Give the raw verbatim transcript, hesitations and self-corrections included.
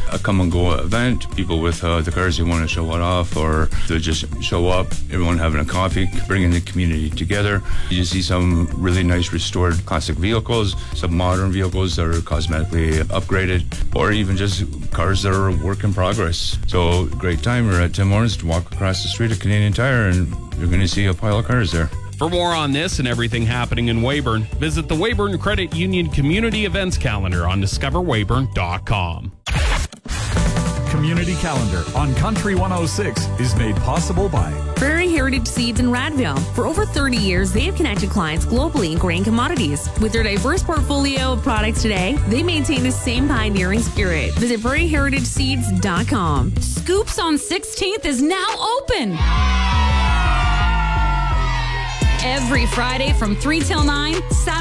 a come and go event. People with uh, the cars they want to show it off, or they just show up, everyone having a coffee, bringing the community together. You see some really nice restored classic vehicles, some modern vehicles that are cosmetically upgraded, or even just cars that are a work in progress. So great time. We're at Tim Hortons to walk across the street at Canadian Tire, and you're going to see a pile of cars there. For more on this and everything happening in Weyburn, visit the Weyburn Credit Union Community Events Calendar on discover weyburn dot com. Community Calendar on Country one oh six is made possible by Prairie Heritage Seeds in Radville. For over thirty years, they have connected clients globally in grain commodities. With their diverse portfolio of products today, they maintain the same pioneering spirit. Visit prairie heritage seeds dot com. Scoops on sixteenth is now open. Every Friday from three till nine, Saturday